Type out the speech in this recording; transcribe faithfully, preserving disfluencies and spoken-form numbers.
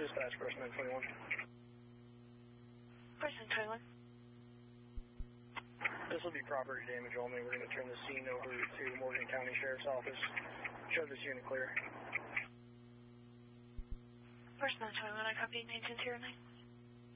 Dispatch, First nine twenty-one. First nine twenty-one. This will be property damage only. We're going to turn the scene over to Morgan County Sheriff's Office. Show this unit clear. First nine twenty-one, I copy nine ten zero nine.